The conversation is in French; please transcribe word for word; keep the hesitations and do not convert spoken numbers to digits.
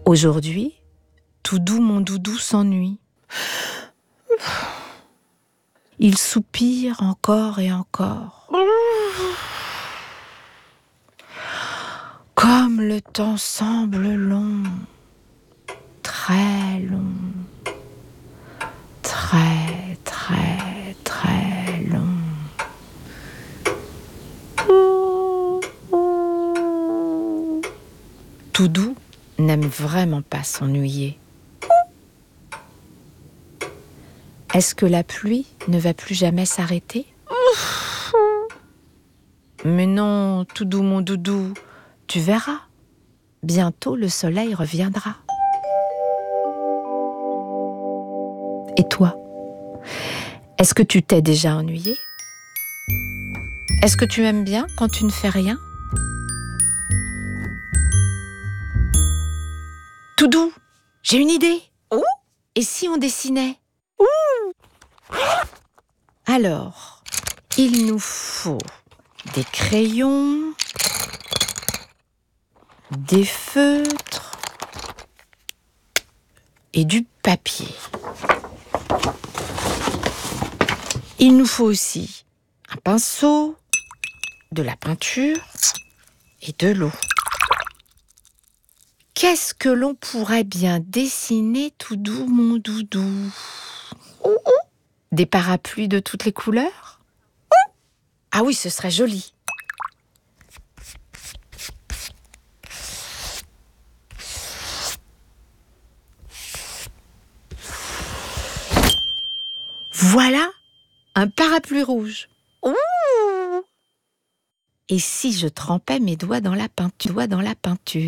Aujourd'hui, Toudou mon doudou s'ennuie. Il soupire encore et encore. Comme le temps semble long, très long, très, très, très long. Toudou n'aime vraiment pas s'ennuyer. Est-ce que la pluie ne va plus jamais s'arrêter ? Mais non, Toudou mon doudou, tu verras. Bientôt le soleil reviendra. Et toi ? Est-ce que tu t'es déjà ennuyé ? Est-ce que tu aimes bien quand tu ne fais rien ? Toudou, j'ai une idée. Oh ? Et si on dessinait ? Alors, il nous faut des crayons, des feutres et du papier. Il nous faut aussi un pinceau, de la peinture et de l'eau. Qu'est-ce que l'on pourrait bien dessiner, Toudou mon doudou ? Des parapluies de toutes les couleurs ? Ah oui, ce serait joli. Voilà un parapluie rouge. Ouh ! Et si je trempais mes doigts dans la peinture, doigts dans la peinture ?